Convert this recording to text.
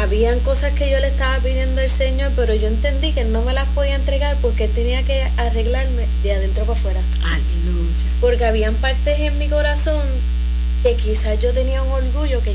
habían cosas que yo le estaba pidiendo al Señor, pero yo entendí que no me las podía entregar porque Él tenía que arreglarme de adentro para afuera. Aleluya. Porque habían partes en mi corazón que quizás yo tenía un orgullo que